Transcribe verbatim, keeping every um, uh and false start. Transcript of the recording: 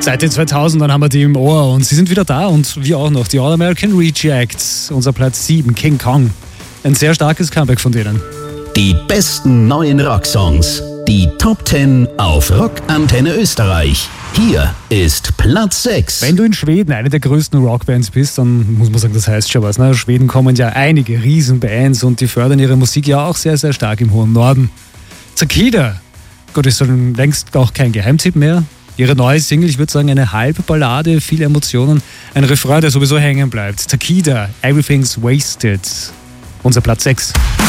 Seit den zweitausendern haben wir die im Ohr und sie sind wieder da und wir auch noch. Die All American Rejects, unser Platz sieben, King Kong. Ein sehr starkes Comeback von denen. Die besten neuen Rocksongs. Die Top zehn auf Rockantenne Österreich. Hier ist Platz sechs. Wenn du in Schweden eine der größten Rockbands bist, dann muss man sagen, das heißt schon was. Ne? In Schweden kommen ja einige Riesenbands und die fördern ihre Musik ja auch sehr, sehr stark im hohen Norden. Takida, Gott, ist schon längst auch kein Geheimtipp mehr. Ihre neue Single, ich würde sagen, eine halbe Ballade, viele Emotionen, ein Refrain, der sowieso hängen bleibt. Takida, Everything's Wasted. Unser Platz sechs.